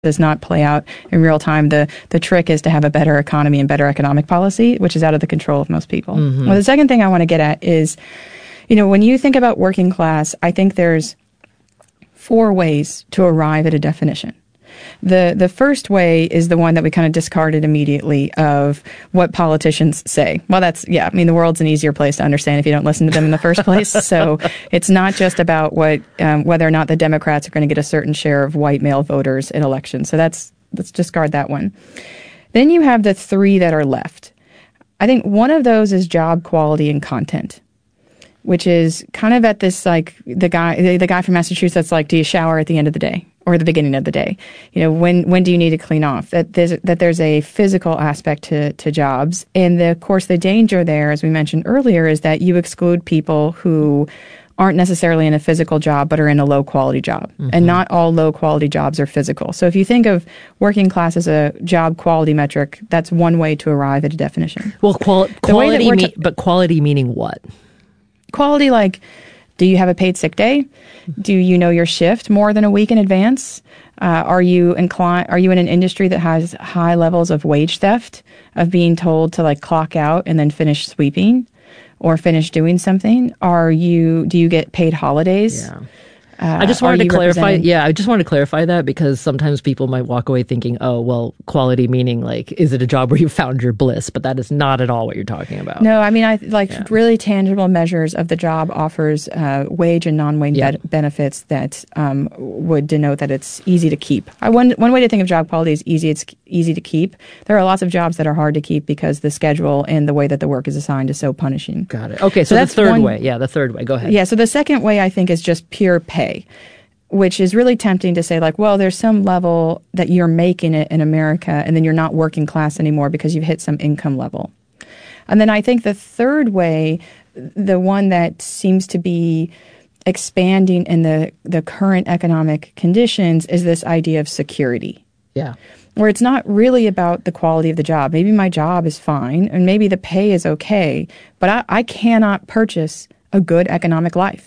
does not play out in real time. The trick is to have a better economy and better economic policy, which is out of the control of most people. Mm-hmm. Well, the second thing I want to get at is, when you think about working class, I think there's 4 ways to arrive at a definition. The first way is the one that we kind of discarded immediately of what politicians say. Well, the world's an easier place to understand if you don't listen to them in the first place. So it's not just about whether or not the Democrats are going to get a certain share of white male voters in elections. So let's discard that one. Then you have the 3 that are left. I think one of those is job quality and content, which is kind of at this, like, the guy from Massachusetts, like, do you shower at the end of the day or the beginning of the day? When do you need to clean off? That there's a physical aspect to jobs. And of course, the danger there, as we mentioned earlier, is that you exclude people who aren't necessarily in a physical job but are in a low-quality job. Mm-hmm. And not all low-quality jobs are physical. So if you think of working class as a job quality metric, that's one way to arrive at a definition. Well, quality, but quality meaning what? Quality, like, do you have a paid sick day? Do you know your shift more than a week in advance? Are you in an industry that has high levels of wage theft, of being told to, like, clock out and then finish sweeping or finish doing something? Do you get paid holidays? Yeah. I just wanted to clarify. Yeah, I just wanted to clarify that because sometimes people might walk away thinking, oh, well, quality meaning, like, is it a job where you found your bliss? But that is not at all what you're talking about. No, I mean, really tangible measures of the job offers wage and non-wage benefits that would denote that it's easy to keep. One way to think of job quality is easy. It's easy to keep. There are lots of jobs that are hard to keep because the schedule and the way that the work is assigned is so punishing. Got it. Okay, so that's the third way. Yeah, the third way. Go ahead. Yeah, so the second way, I think, is just pure pay, which is really tempting to say, like, well, there's some level that you're making it in America and then you're not working class anymore because you've hit some income level. And then I think the third way, the one that seems to be expanding in the current economic conditions, is this idea of security. Yeah. Where it's not really about the quality of the job. Maybe my job is fine and maybe the pay is okay, but I cannot purchase a good economic life.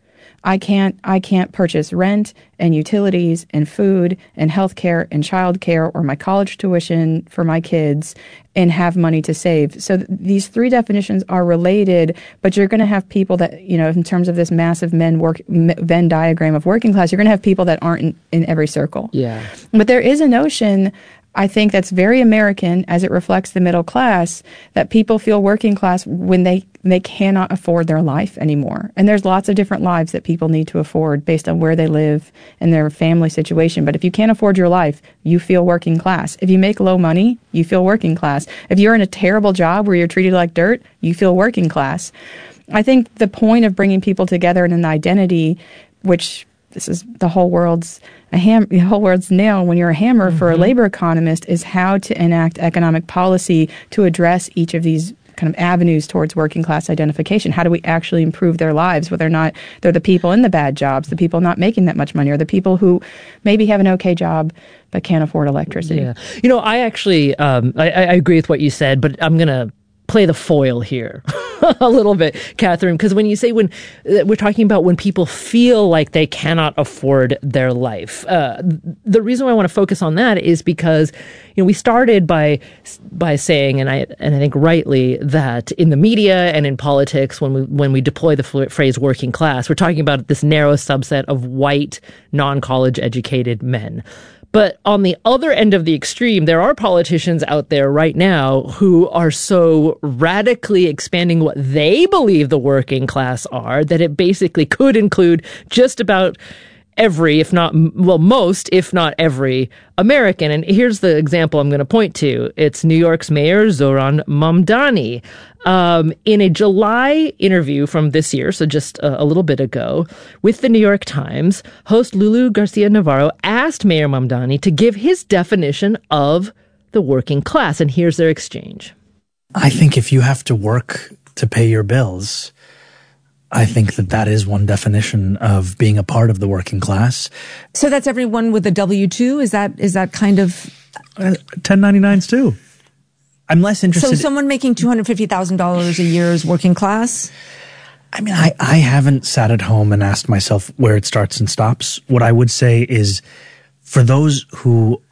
I can't purchase rent and utilities and food and healthcare and childcare or my college tuition for my kids and have money to save. So these 3 definitions are related, but you're going to have people that, in terms of this massive Venn diagram of working class, you're going to have people that aren't in every circle. Yeah. But there is a notion, I think, that's very American as it reflects the middle class, that people feel working class when they cannot afford their life anymore. And there's lots of different lives that people need to afford based on where they live and their family situation. But if you can't afford your life, you feel working class. If you make low money, you feel working class. If you're in a terrible job where you're treated like dirt, you feel working class. I think the point of bringing people together in an identity, which this is the whole world's nail when you're a hammer for a labor economist, is how to enact economic policy to address each of these kind of avenues towards working class identification. How do we actually improve their lives, whether or not they're the people in the bad jobs, the people not making that much money, or the people who maybe have an okay job but can't afford electricity? Yeah. I actually, I agree with what you said, but I'm going to play the foil here a little bit, Catherine, because when you say we're talking about when people feel like they cannot afford their life, the reason why I want to focus on that is because we started by saying, and I think rightly, that in the media and in politics, when we deploy the phrase working class, we're talking about this narrow subset of white, non-college educated men. But on the other end of the extreme, there are politicians out there right now who are so radically expanding what they believe the working class are that it basically could include just about every, if not, well, most, if not every American. And here's the example I'm going to point to. It's New York's Mayor Zohran Mamdani. In a July interview from this year, so just a little bit ago, with the New York Times, host Lulu Garcia-Navarro asked Mayor Mamdani to give his definition of the working class. And here's their exchange. I think if you have to work to pay your bills, I think that is one definition of being a part of the working class. So that's everyone with a W-2? Is that kind of 1099s too? I'm less interested. So someone making $250,000 a year is working class? I mean, I haven't sat at home and asked myself where it starts and stops. What I would say is for those who